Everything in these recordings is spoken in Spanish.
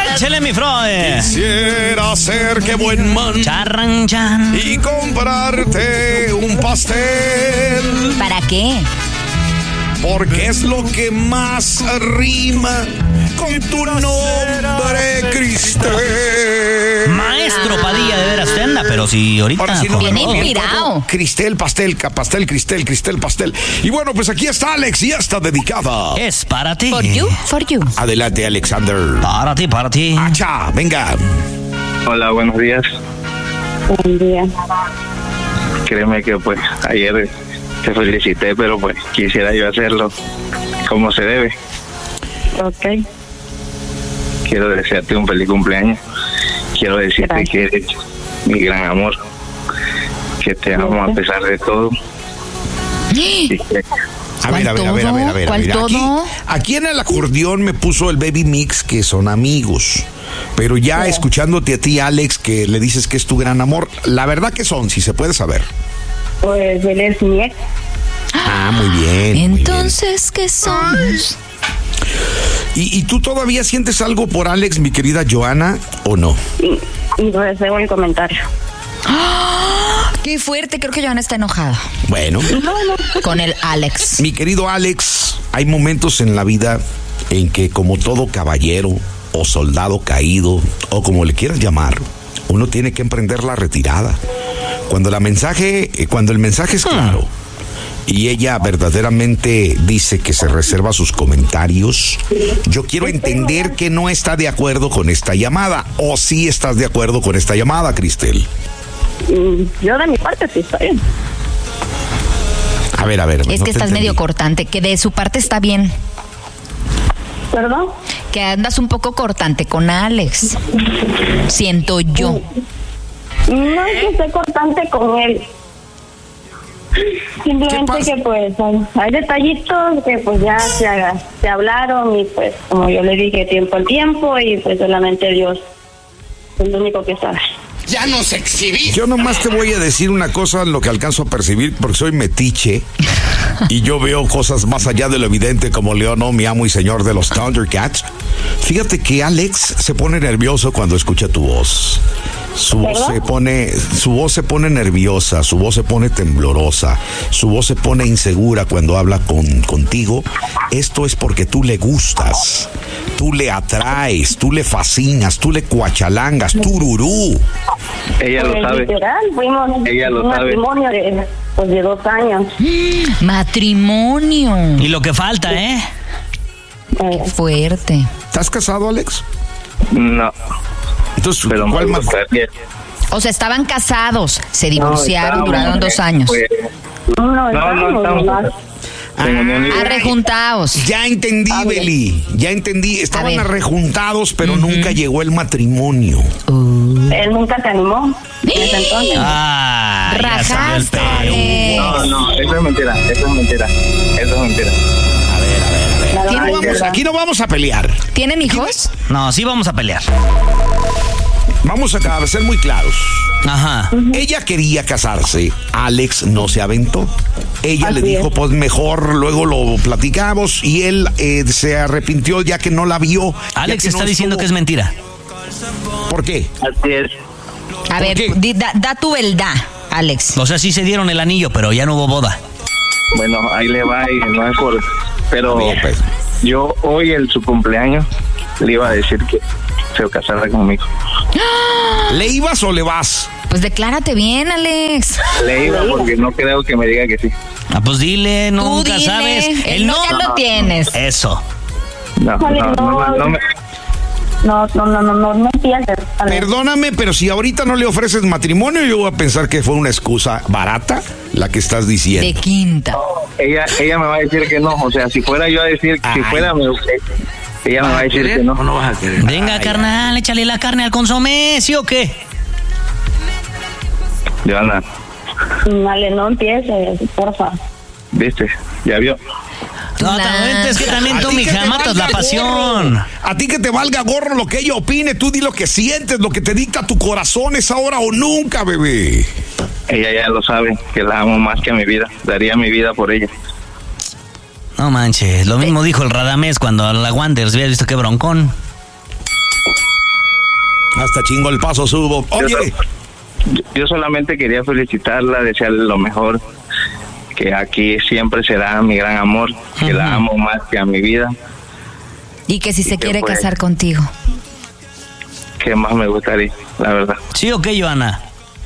Échale, mi Freud. Quisiera ser que buen man Charran, chan. y comprarte un pastel. ¿Para qué? Porque es lo que más rima con tu nombre, Cristel. Maestro Padilla, de veras te anda, pero si ahorita... Ahora sí no, Bien no, inspirado. Cristel, pastel, Cristel, pastel. Y bueno, pues aquí está Alex y está dedicada. Es para ti. For you, for you. Adelante, Alexander. Para ti. Acha, venga. Hola, buenos días. Buen día. Créeme que pues ayer te felicité, pero pues quisiera yo hacerlo como se debe. Ok. Quiero desearte un feliz cumpleaños. Quiero decirte Gracias. que eres mi gran amor, que te amo a pesar de todo. Y que A ver. ¿Cuál todo? Aquí en el acordeón me puso el Baby Mix, que son amigos. Pero ya escuchándote a ti, Alex, que le dices que es tu gran amor, la verdad que son, si se puede saber. Pues él es mi ex. Ah, muy bien. Entonces, ¿qué somos? ¿Y tú todavía sientes algo por Alex, mi querida Joana, o no? Y reservo el comentario. Qué fuerte, creo que Joana está enojada Bueno, con el Alex. mi querido Alex, hay momentos en la vida en que, como todo caballero o soldado caído, o como le quieras llamar, uno tiene que emprender la retirada. Cuando el mensaje es claro y ella verdaderamente dice que se reserva sus comentarios, yo quiero entender que no está de acuerdo con esta llamada, o sí estás de acuerdo con esta llamada, Cristel. Yo de mi parte sí está bien. A ver. Es no que te estás medio entendí. cortante, que de su parte está bien. ¿Perdón? Que andas un poco cortante con Alex. Siento yo. No es que esté cortante con él. ¿Qué Simplemente pasa? que pues hay detallitos que pues ya se hablaron y pues como yo le dije tiempo al tiempo y pues solamente Dios es lo único que sabe. Ya nos exhibí. Yo nomás te voy a decir una cosa, lo que alcanzo a percibir, porque soy metiche y yo veo cosas más allá de lo evidente, como León, mi amo y señor de los Thundercats. Fíjate que Alex se pone nervioso cuando escucha tu voz. Su voz se pone nerviosa, su voz se pone temblorosa, su voz se pone insegura cuando habla contigo. Esto es porque tú le gustas, tú le atraes, tú le fascinas, tú le cuachalangas, tururú. ella lo Pues, sabe. literal, fuimos Ella lo un sabe. matrimonio de 2 años. Matrimonio. Y lo que falta, ¿eh? Fuerte. ¿Estás casado, Alex? No, Entonces, pero me ¿cuál más? gustaría. O sea, estaban casados, se divorciaron, No, duraron 2 años. pues, No, estamos. Tengo ni un libro. Arrejuntados. Ya entendí, Beli, ya entendí. Estaban ver. arrejuntados, pero nunca llegó el matrimonio. Él nunca se animó en ese entonces. Ah, ya salió el Rajaste, pelo. Alex. No, eso es mentira. A ver. La verdad, Aquí no vamos a pelear. ¿Tienen hijos? No, sí vamos a pelear. Vamos a ser muy claros. Ajá. Ella quería casarse, Alex no se aventó. Ella le Así dijo, es. pues mejor luego lo platicamos, y él se arrepintió ya que no la vio. Alex está diciendo que es mentira. ¿Por qué? Así es. A ver, qué? da tu verdad, Alex. O sea, sí se dieron el anillo, pero ya no hubo boda. Bueno, ahí le va y no es por... Pero Bien, pues. yo hoy en su cumpleaños le iba a decir que se casara conmigo. ¿Le ibas o le vas? Pues declárate bien, Alex. Le iba porque no creo que me diga que sí. Ah, pues dile, Tú nunca dile, sabes. el no ya lo tienes. Eso. No No pienses. Perdóname, pero si ahorita no le ofreces matrimonio, yo voy a pensar que fue una excusa barata la que estás diciendo. De quinta. ella me va a decir que no. O sea, si fuera yo a decir, si Ay. fuera ella me va a decir que no. No vas a querer. Venga, carnal, échale la carne al consomé, ¿sí o qué? Joana, Dale, no empieces, porfa. ¿viste? ¿Ya vio? No, Nah. es que también A tú, ti que mija, te matas valga la pasión. gorro. A ti que te valga gorro lo que ella opine, tú di lo que sientes, lo que te dicta tu corazón, es ahora o nunca, bebé. Ella ya lo sabe, que la amo más que a mi vida. Daría mi vida por ella. No manches, lo mismo dijo el Radamés cuando a la Wanderers había visto que broncón. Hasta Chingo el Paso subo. Oye, Yo solamente quería felicitarla, desearle lo mejor, que aquí siempre será mi gran amor, que la amo más que a mi vida. Y que si se que quiere pues, casar contigo. ¿Qué más me gustaría, la verdad? ¿Sí o qué, Joana?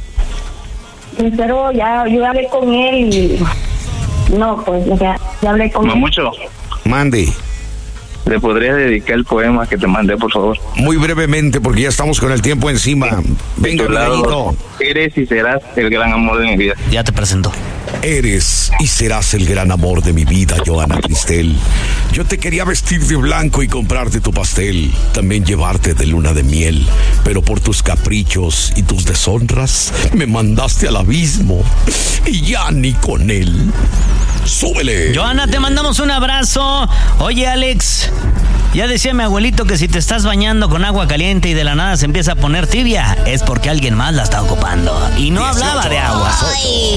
Pero ya yo hablé con él y no, pues, o sea, ya hablé con No él. mucho. mande. ¿Le podrías dedicar el poema que te mandé, por favor? Muy brevemente, porque ya estamos con el tiempo encima. Venga, De tu lado, Miguelito. eres y serás el gran amor de mi vida. Ya te presento. Eres y serás el gran amor de mi vida, Joana Cristel. Yo te quería vestir de blanco y comprarte tu pastel, también llevarte de luna de miel, pero por tus caprichos y tus deshonras me mandaste al abismo y ya ni con él. ¡Súbele! Joana, te mandamos un abrazo. Oye, Alex, ya decía mi abuelito que si te estás bañando con agua caliente y de la nada se empieza a poner tibia, es porque alguien más la está ocupando. Y no hablaba de agua.